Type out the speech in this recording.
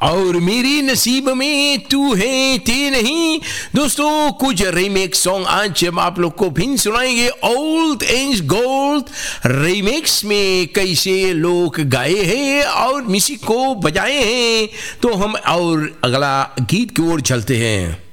और मेरे नसीब में तू है ते नहीं। दोस्तों कुछ रीमेक्स सॉन्ग आज हम आप लोग को फिर सुनाएंगे। ओल्ड एंड गोल्ड रीमेक्स में कैसे लोग गाए हैं और म्यूजिक को बजाए हैं। तो हम और अगला गीत की ओर चलते हैं।